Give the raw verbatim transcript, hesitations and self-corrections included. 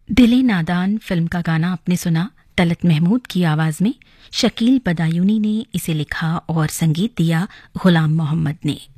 दिले नादान फिल्म का गाना आपने सुना तलत महमूद की आवाज में। शकील बदायूनी ने इसे लिखा और संगीत दिया गुलाम मोहम्मद ने।